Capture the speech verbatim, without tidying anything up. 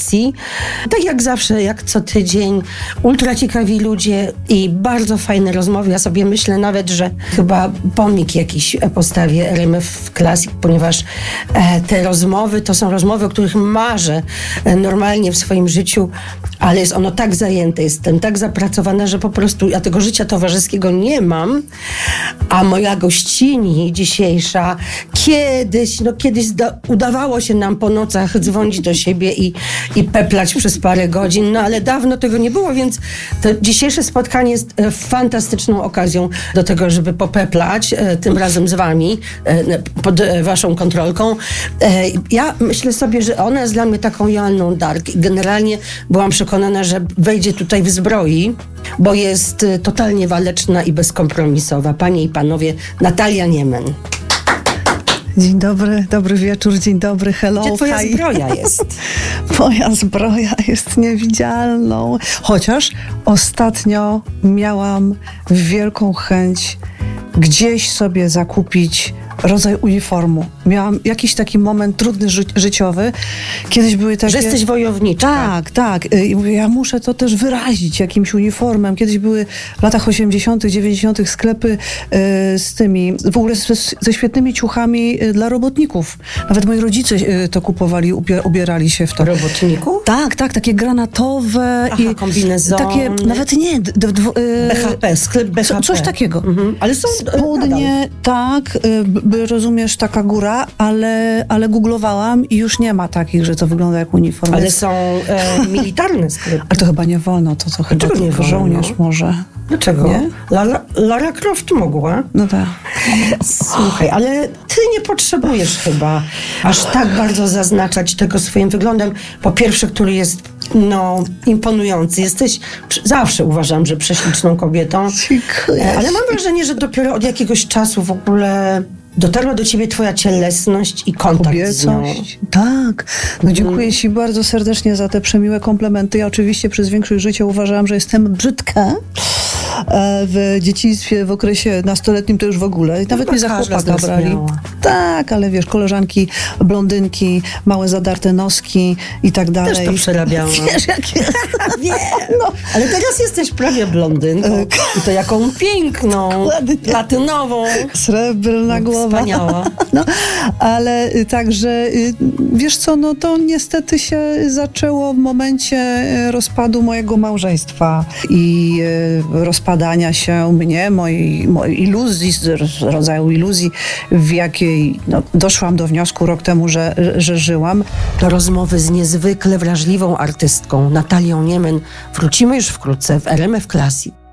audycji. Tak jak zawsze, jak co tydzień, ultra ciekawi ludzie i bardzo fajne rozmowy. Ja sobie myślę nawet, że chyba pomnik jakiś postawię R M F Classic, ponieważ e, te rozmowy to są rozmowy, o których marzę e, normalnie w swoim życiu, ale jest ono tak zajęte, jestem tak zapracowana, że po prostu ja tego życia towarzyskiego nie mam, a moja gościni dzisiejsza kiedyś, no kiedyś zda- udawało się nam po nocach dzwonić do siebie i, i peplać przez parę godzin, no ale dawno tego nie było, więc to dzisiejsze spotkanie jest e, fantastyczną okazją do tego, żeby popeplać, e, tym razem z wami, e, pod e, waszą kontrolką. E, ja myślę sobie, że ona jest dla mnie taką Joanną Dark i generalnie byłam przekonana, że wejdzie tutaj w zbroi, bo jest e, totalnie waleczna i bezkompromisowa. Panie i panowie, Natalia Niemen. Dzień dobry, dobry wieczór, dzień dobry, hello. Gdzie twoja hi. zbroja jest? Moja zbroja jest niewidzialną. Chociaż ostatnio miałam wielką chęć gdzieś sobie zakupić rodzaj uniformu. Miałam jakiś taki moment trudny ży- życiowy. Kiedyś były takie... Że jesteś wojowniczka. Tak, tak. I mówię, ja muszę to też wyrazić jakimś uniformem. Kiedyś były w latach osiemdziesiątych, dziewięćdziesiątych sklepy y, z tymi, w ogóle ze, ze świetnymi ciuchami y, dla robotników. Nawet moi rodzice y, to kupowali, ubie, ubierali się w to. Robotników? Tak, tak, takie granatowe. Aha, i kombinezony. Takie, nawet nie. D, d, d, y, B H P, sklep B H P. Co, coś takiego. Mhm. Ale są Spodnie, tak, y, b, rozumiesz, taka góra, ale, ale googlowałam i już nie ma takich, że to wygląda jak uniform. Ale są e, militarne sklepy. Ale to chyba nie wolno, to co chyba Dlaczego nie tylko wolno? żołnierz może. Dlaczego? Nie? Lara, Lara Croft mogła. No tak. Słuchaj, ale ty nie potrzebujesz chyba aż tak bardzo zaznaczać tego swoim wyglądem. Po pierwsze, który jest no imponujący. Jesteś, zawsze uważam, że prześliczną kobietą. Dziękuję. Ale mam wrażenie, że dopiero od jakiegoś czasu w ogóle dotarła do ciebie twoja cielesność i kontakt z nią. Kobiecość. Tak. No dziękuję ci bardzo serdecznie za te przemiłe komplementy. Ja oczywiście przez większość życia uważałam, że jestem brzydka. W dzieciństwie, w okresie nastoletnim to już w ogóle. I nawet mnie za chłopaka brali. miała. Tak, ale wiesz, koleżanki, blondynki, małe zadarte noski i tak dalej. Też to przerabiałam. Wiesz, jak jest. Wiem. No, ale teraz jesteś prawie blondynką. I to jaką piękną, Dokładnie. platynową. Srebrna głowa. Wspaniała. No, ale y, także, y, wiesz co, no to niestety się zaczęło w momencie y, rozpadu mojego małżeństwa i y, rozpadania się mnie, mojej, mojej iluzji, z rodzaju iluzji, w jakiej no, doszłam do wniosku rok temu, że, że żyłam. Do rozmowy z niezwykle wrażliwą artystką Natalią Niemen wrócimy już wkrótce w R M F Classic.